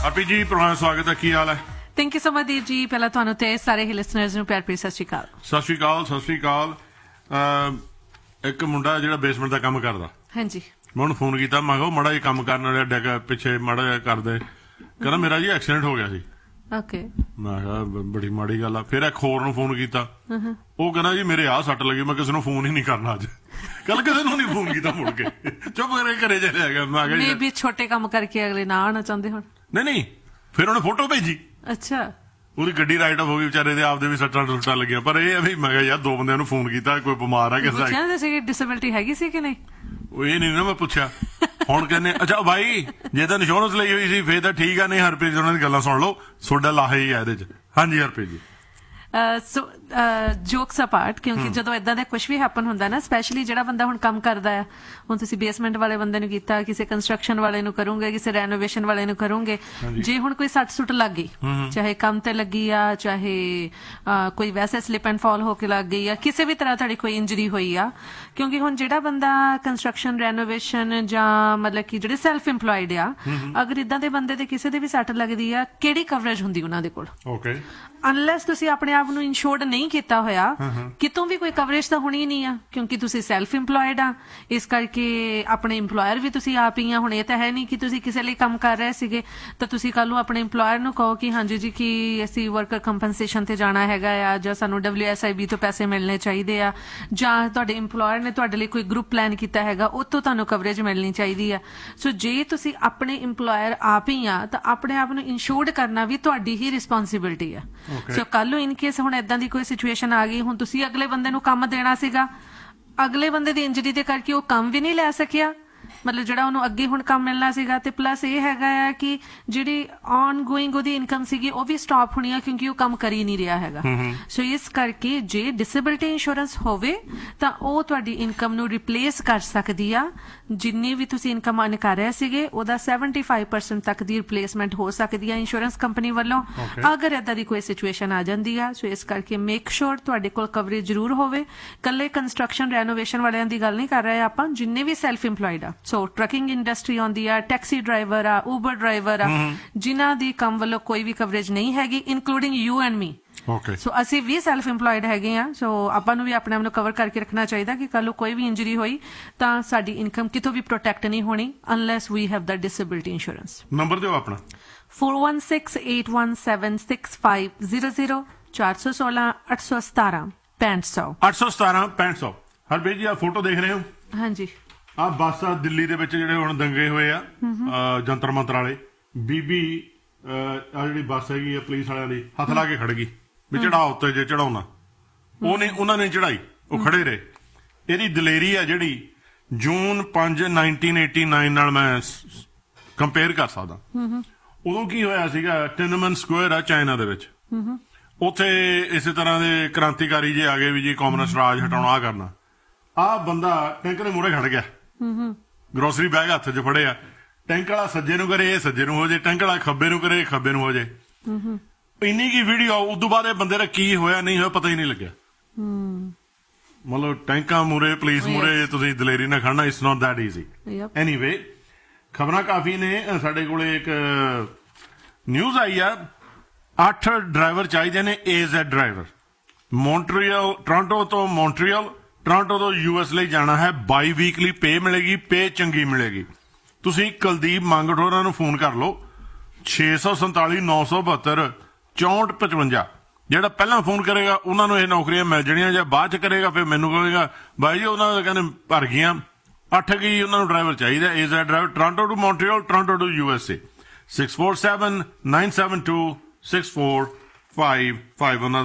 Harpreet ji programme ਸਵਾਗਤ ਹੈ। ਕੀ ਹਾਲ ਹੈ? ਥੈਂਕ ਯੂ ਸੋ ਮਚ ਦੀਪ ਜੀ। ਪਹਿਲਾਂ ਤੁਹਾਨੂੰ ਤੇ ਸਾਰੇ ਹੀ ਲਿਸਨਰਸ ਨੂੰ ਪਿਆਰ ਭਰੀ ਸਤਿ ਸ਼੍ਰੀ ਅਕਾਲ। ਸਤਿ ਸ਼੍ਰੀ ਅਕਾਲ। ਸਤਿ ਸ਼੍ਰੀ ਅਕਾਲ। ਇੱਕ ਮੁੰਡਾ ਜਿਹੜਾ ਬੇਸਮੈਂਟ ਦਾ ਕੰਮ ਕਰਦਾ, ਹਾਂਜੀ, ਮੈਂ ਉਹਨੂੰ ਫੋਨ ਕੀਤਾ, ਮੈਂ ਕਿਹਾ ਮਾੜਾ ਜਿਹਾ ਕੰਮ ਕਰਨ ਵਾਲਾ ਡੈਗ ਪਿੱਛੇ ਮਾੜਾ ਜਿਹਾ ਕਰਦੇ। ਕਹਿੰਦਾ ਮੇਰਾ ਜੀ ਐਕਸੀਡੈਂਟ ਹੋ ਗਿਆ ਸੀ। ਓਕੇ। ਮੈਂ ਕਿਹਾ ਬੜੀ ਮਾੜੀ ਗੱਲ ਆ। ਫਿਰ ਇੱਕ ਹੋਰ ਨੂੰ ਫੋਨ ਕੀਤਾ, ਉਹ ਕਹਿੰਦਾ ਜੀ ਮੇਰੇ ਆਹ ਸੱਟ ਲੱਗੀ। ਮੈਂ ਕਿਸੇ ਨੂੰ ਫੋਨ ਹੀ ਨਹੀਂ ਕਰਨਾ ਅੱਜ। ਕੱਲ ਕਿਸੇ ਨੂੰ ਨਹੀਂ ਫੋਨ ਕੀਤਾ, ਮੁੜ ਕੇ ਚੁੱਪ ਕਰਕੇ ਘਰੇ ਚਲੇ ਗਿਆ। ਮੈਂ ਕਿਹਾ ਵੀ ਛੋਟੇ ਕੰਮ ਕਰਕੇ ਅਗਲੇ ਨਾ ਆਉਣਾ ਚਾਹੁੰਦੇ ਹੁਣ। ਨਹੀਂ, ਫਿਰ ਉਹਨੇ ਫੋਟੋ ਭੇਜੀ। ਅੱਛਾ। ਉਹਦੀ ਗੱਡੀ ਰਾਈਟ ਆਫ ਹੋ ਗਈ, ਵਿਚਾਰੇ ਦੇ ਆਪਦੇ ਵੀ ਸੱਟਾਂ ਲੱਗੀਆਂ। ਪਰ ਇਹ ਵੀ ਮੈਂ ਕਿਹਾ ਯਾਰ ਦੋ ਬੰਦਿਆਂ ਨੂੰ ਫੋਨ ਕੀਤਾ, ਕੋਈ ਬਿਮਾਰ ਆ ਕਿਸੇ ਦਾ, ਡਿਸੇਬਿਲਟੀ ਹੈਗੀ ਸੀ ਕਿ ਨਹੀਂ, ਉਹ ਇਹ ਨਹੀਂ ਨਾ ਮੈਂ ਪੁੱਛਿਆ। ਹੁਣ ਕਹਿੰਦੇ ਅੱਛਾ ਭਾਈ ਜੇ ਤਾਂ ਇੰਸ਼ੋਰੈਂਸ ਲਈ ਹੋਈ ਸੀ ਫੇਰ ਤਾਂ ਠੀਕ ਆ, ਨਹੀਂ ਹਰਪ੍ਰੀਤ ਉਹਨਾਂ ਦੀ ਗੱਲਾਂ ਸੁਣ ਲਓ, ਤੁਹਾਡਾ ਲਾਹਾ ਹੀ ਆ ਇਹਦੇ ਚ। ਹਾਂਜੀ ਹਰਪ੍ਰੀਤ ਜੀ। ਸੋ ਜੋਕਸ ਅਪਾਰਟ, ਕਿਉਂਕਿ ਜਦੋਂ ਇਦਾਂ ਦਾ ਕੁਝ ਵੀ ਹੈਪਨ ਹੁੰਦਾ ਨਾ, ਸਪੈਸ਼ਲੀ ਜਿਹੜਾ ਬੰਦਾ ਹੁਣ ਕੰਮ ਕਰਦਾ ਆ, ਹੁਣ ਤੁਸੀਂ ਬੇਸਮੈਂਟ ਵਾਲੇ ਬੰਦੇ ਨੂੰ ਕੀਤਾ, ਕਿਸੇ ਕੰਸਟਰਕਸ਼ਨ ਵਾਲੇ ਨੂੰ ਕਰੋਗੇ, ਕਿਸੇ ਰੈਨੋਵੇਸ਼ਨ ਵਾਲੇ ਨੂੰ ਕਰੋਗੇ, ਜੇ ਹੁਣ ਕੋਈ ਸੱਟ ਸੁੱਟ ਲੱਗ ਗਈ, ਚਾਹੇ ਕੰਮ ਤੇ ਲੱਗੀ ਆ, ਚਾਹੇ ਕੋਈ ਵੈਸੇ ਸਲਿਪ ਐਂਡ ਫਾਲ ਹੋ ਕੇ ਲੱਗ ਗਈ ਆ, ਕਿਸੇ ਵੀ ਤਰ੍ਹਾਂ ਤੁਹਾਡੀ ਕੋਈ ਇੰਜਰੀ ਹੋਈ ਆ, ਕਿਉਂਕਿ ਹੁਣ ਜਿਹੜਾ ਬੰਦਾ ਕੰਸਟਰਕਸ਼ਨ ਰੈਨੋਵੇਸ਼ਨ ਜਾਂ ਮਤਲਬ ਕਿ ਜਿਹੜੇ ਸੈਲਫ ਇੰਪਲੋਇਡ ਆ, ਅਗਰ ਇਦਾਂ ਦੇ ਬੰਦੇ ਦੇ ਕਿਸੇ ਦੇ ਵੀ ਸੱਟ ਲੱਗਦੀ ਆ, ਕਿਹੜੀ ਕਵਰੇਜ ਹੁੰਦੀ ਉਹਨਾਂ ਦੇ ਕੋਲ? ਓਕੇ। ਅਨਲੈਸ ਤੁਸੀਂ ਆਪਣੇ ਆਪ ਨੂੰ ਇੰਸ਼ੋਰਡ ਨਹੀਂ ਕੀਤਾ ਹੋਇਆ, ਕਿਤੋਂ ਵੀ ਕੋਈ ਕਵਰੇਜ ਤਾਂ ਹੋਣੀ ਨਹੀਂ ਆ, ਕਿਉਂਕਿ ਤੁਸੀਂ ਸੈਲਫ ਇੰਪਲੋਇਡ ਆ। ਇਸ ਕਰਕੇ ਆਪਣੇ ਇੰਪਲੋਇਰ ਵੀ ਤੁਸੀਂ ਆਪ ਹੀ ਆ। ਹੁਣ ਇਹ ਤਾਂ ਹੈ ਨਹੀਂ ਕਿ ਤੁਸੀਂ ਕਿਸੇ ਲਈ ਕੰਮ ਕਰ ਰਹੇ ਸੀਗੇ ਤਾਂ ਤੁਸੀਂ ਕੱਲ ਨੂੰ ਆਪਣੇ ਇੰਪਲੋਇਰ ਨੂੰ ਕਹੋ ਕਿ ਹਾਂਜੀ ਜੀ ਕਿ ਅਸੀਂ ਵਰਕਰ ਕੰਪਨਸੇਸ਼ਨ ਤੇ ਜਾਣਾ ਹੈਗਾ ਆ, ਜਾਂ ਸਾਨੂੰ WSIB ਤੋਂ ਪੈਸੇ ਮਿਲਣੇ ਚਾਹੀਦੇ ਆ, ਜਾਂ ਤੁਹਾਡੇ ਇੰਪਲੋਇਰ ਨੇ ਤੁਹਾਡੇ ਲਈ ਕੋਈ ਗਰੁੱਪ ਪਲਾਨ ਕੀਤਾ ਹੈਗਾ, ਉਹ ਤੋਂ ਤੁਹਾਨੂੰ ਕਵਰੇਜ ਮਿਲਣੀ ਚਾਹੀਦੀ ਆ। ਸੋ ਜੇ ਤੁਸੀਂ ਆਪਣੇ ਇੰਪਲੋਇਰ ਆਪ ਹੀ ਆ ਤਾਂ ਆਪਣੇ ਆਪ ਨੂੰ ਇੰਸ਼ੋਰਡ ਕਰਨਾ ਵੀ ਤੁਹਾਡੀ ਹੀ ਰਿਸਪੌਂਸਿਬਿਲਿਟੀ ਆ। ਸੋ ਕੱਲ ਨੂੰ ਇਨ ਕੇਸ ਹੁਣ ਏਦਾਂ ਦੀ ਕੋਈ ਸਿਚੁਏਸ਼ਨ ਆ ਗਈ, ਹੁਣ ਤੁਸੀਂ ਅਗਲੇ ਬੰਦੇ ਨੂੰ ਕੰਮ ਦੇਣਾ ਸੀਗਾ, ਅਗਲੇ ਬੰਦੇ ਦੀ ਇੰਜਰੀ ਦੇ ਕਰਕੇ ਉਹ ਕੰਮ ਵੀ ਨਹੀਂ ਲੈ ਸਕਿਆ, ਮਤਲਬ ਜਿਹੜਾ ਉਹਨੂੰ ਅੱਗੇ ਹੁਣ ਕੰਮ ਮਿਲਣਾ ਸੀਗਾ, ਤੇ ਪਲੱਸ ਇਹ ਹੈਗਾ ਆ ਕਿ ਜਿਹੜੀ ਆਨ ਗੋਇੰਗ ਉਹਦੀ ਇਨਕਮ ਸੀਗੀ ਉਹ ਵੀ ਸਟਾਪ ਹੋਣੀ ਆ, ਕਿਉਂਕਿ ਉਹ ਕੰਮ ਕਰ ਹੀ ਨਹੀਂ ਰਿਹਾ ਹੈਗਾ। ਸੋ ਇਸ ਕਰਕੇ ਜੇ ਡਿਸੇਬਿਲਿਟੀ ਇੰਸ਼ੋਰੈਂਸ ਹੋਵੇ ਤਾਂ ਉਹ ਤੁਹਾਡੀ ਇਨਕਮ ਨੂੰ ਰਿਪਲੇਸ ਕਰ ਸਕਦੀ ਆ। ਜਿੰਨੀ ਵੀ ਤੁਸੀਂ ਇਨਕਮ ਅਰਨ ਕਰ ਰਹੇ ਸੀਗੇ ਉਹਦਾ 75% ਤੱਕ ਦੀ ਰਿਪਲੇਸਮੈਂਟ ਹੋ ਸਕਦੀ ਆ ਇੰਸ਼ੋਰੈਂਸ ਕੰਪਨੀ ਵੱਲੋਂ, ਅਗਰ ਏਦਾਂ ਦੀ ਕੋਈ ਸਿਚੁਏਸ਼ਨ ਆ ਜਾਂਦੀ ਆ। ਸੋ ਇਸ ਕਰਕੇ ਮੇਕ ਸ਼ੋਰ ਤੁਹਾਡੇ ਕੋਲ ਕਵਰੇਜ ਜ਼ਰੂਰ ਹੋਵੇ। ਕੱਲੇ ਕੰਸਟਰਕਸ਼ਨ ਰੈਨੋਵੇਸ਼ਨ ਵਾਲਿਆਂ ਦੀ ਗੱਲ ਨਹੀਂ ਕਰ ਰਹੇ ਆਪਾਂ, ਜਿੰਨੇ ਵੀ ਸੈਲਫ ਇੰਪਲੋਇਡ ਆ, ਸੋ ਟਰੱਕਿੰਗ ਇੰਡਸਟਰੀ ਆਉਂਦੀ ਆ, ਟੈਕਸੀ ਡਰਾਈਵਰ ਆ, ਉਬਰ ਡਰਾਈਵਰ ਆ, ਜਿਨ੍ਹਾਂ ਦੀ ਕੰਮ ਵੱਲੋਂ ਕੋਈ ਵੀ ਕਵਰੇਜ ਨਹੀਂ ਹੈਗੀ, ਇਨਕਲੂਡਿੰਗ ਯੂ ਐਂਡ ਮੀ। ਸੋ ਅਸੀਂ ਵੀ ਸੈਲਫ ਇੰਪਲੋਇਡ ਹੈਗੇ ਆ, ਸੋ ਆਪਾਂ ਨੂੰ ਵੀ ਆਪਣੇ ਆਪ ਨੂੰ ਕਵਰ ਕਰਕੇ ਰੱਖਣਾ ਚਾਹੀਦਾ ਕਿ ਕੱਲ ਨੂੰ ਕੋਈ ਵੀ ਇੰਜਰੀ ਹੋਈ ਤਾਂ ਸਾਡੀ ਇਨਕਮ ਕਿਤੋਂ ਵੀ ਪ੍ਰੋਟੈਕਟ ਨਹੀਂ ਹੋਣੀ unless we have the disability insurance. Number ਦਿਓ ਆਪਣਾ। 4168176500 416 817 6500 817 6500। ਹਰਬੀਰ ਜੀ ਆ ਫੋਟੋ ਦੇਖ ਰਹੇ ਹੋ? ਹਾਂਜੀ। ਆ ਬੱਸ ਆ ਦਿੱਲੀ ਦੇ ਵਿੱਚ ਜਿਹੜੇ ਹੁਣ ਦੰਗੇ ਹੋਏ ਆ ਜੰਤਰ ਮੰਤਰ ਵਾਲੇ, ਬੀਬੀ ਆ ਜਿਹੜੀ ਬੱਸ ਹੈਗੀ ਆ ਪੁਲਿਸ ਵਾਲਿਆਂ ਦੀ ਹੱਥ ਲਾ ਕੇ ਖੜ ਗਈ ਵੀ ਚੜਾ ਉੱਤੇ ਜੇ ਚੜਾਉਣਾ, ਉਹਨਾਂ ਨੇ ਚੜਾਈ, ਉਹ ਖੜੇ ਰਹੇ। ਇਹਦੀ ਦਲੇਰੀ ਆ ਜਿਹੜੀ ਜੂਨ 5 1989 ਨਾਲ ਮੈਂ ਕੰਪੇਅਰ ਕਰ ਸਕਦਾ। ਉਦੋਂ ਕੀ ਹੋਇਆ ਸੀਗਾ, ਟਿਨਮਨ ਸਕੁਅਰ ਆ ਚਾਈਨਾ ਦੇ ਵਿੱਚ, ਉੱਥੇ ਇਸੇ ਤਰ੍ਹਾਂ ਦੇ ਕ੍ਰਾਂਤੀਕਾਰੀ ਜੇ ਆ ਗਏ ਵੀ ਜੀ ਕਮਿਊਨਿਸਟ ਰਾਜ ਹਟਾਉਣਾ ਆ ਕਰਨਾ। ਆਹ ਬੰਦਾ ਟੈਂਕ ਦੇ ਮੂਹਰੇ ਖੜ ਗਿਆ, ਗਰੋਸਰੀ ਬੈਗ ਹੱਥ 'ਚ ਫੜਿਆ, ਟੈਂਕ ਵਾਲਾ ਸੱਜੇ ਨੂੰ ਕਰੇ ਇਹ ਸੱਜੇ ਨੂੰ ਹੋ ਜੇ, ਟੈਂਕ ਵਾਲਾ ਖੱਬੇ ਨੂੰ ਕਰੇ ਖੱਬੇ ਨੂੰ ਹੋ ਜੇ। ਇੰਨੀ ਕੀ ਵੀਡੀਓ, ਉਦੋਂ ਬਾਅਦ ਇਹ ਬੰਦੇ ਦਾ ਕੀ ਹੋਇਆ ਨਹੀਂ ਹੋਇਆ ਪਤਾ ਹੀ ਨਹੀਂ ਲੱਗਿਆ। ਮਤਲਬ ਟੈਂਕਾਂ ਮੂਹਰੇ ਪੁਲਿਸ ਮੂਹਰੇ ਤੁਸੀਂ ਦਲੇਰੀ ਨਾਲ ਖੜਨਾ, it's not that easy. Anyway ਖਬਰਾਂ ਕਾਫੀ ਨੇ। ਸਾਡੇ ਕੋਲੇ ਇੱਕ ਨਿਊਜ਼ ਆਈ ਆ, 8 ਡਰਾਈਵਰ ਚਾਹੀਦੇ ਨੇ, AZ ਡਰਾਈਵਰ। ਮੌਂਟਰੀਅਲ, ਟੋਰਾਂਟੋ ਤੋਂ ਮੌਂਟਰੀਅਲ, ਟੋਰਾਂਟੋ ਤੋਂ US ਲਈ ਜਾਣਾ ਹੈ। ਬਾਈ ਵੀਕਲੀ ਪੇ ਮਿਲੇਗੀ, ਪੇ ਚੰਗੀ ਮਿਲੇਗੀ। ਤੁਸੀਂ ਕੁਲਦੀਪ ਮੰਗਟ ਹੋਰਾਂ ਨੂੰ ਫੋਨ ਕਰ ਲਓ, 647 972 6455। ਜਿਹੜਾ ਪਹਿਲਾਂ ਫੋਨ ਕਰੇਗਾ ਉਹਨਾਂ ਨੂੰ ਇਹ ਨੌਕਰੀਆਂ ਮਿਲ ਜਾਣੀਆਂ, ਜਾਂ ਬਾਅਦ ਚ ਕਰੇਗਾ ਫਿਰ ਮੈਨੂੰ ਕਹੇਗਾ ਬਾਈ ਜੀ ਉਹਨਾਂ ਦਾ ਕਹਿੰਦੇ ਭਰ ਗਈਆਂ। 8 ਕੀ ਉਹਨਾਂ ਨੂੰ ਡਰਾਈਵਰ ਚਾਹੀਦਾ, AZ driver, Toronto to Montreal, Toronto to USA। 647 972 6455 ਉਹਨਾਂ ਦਾ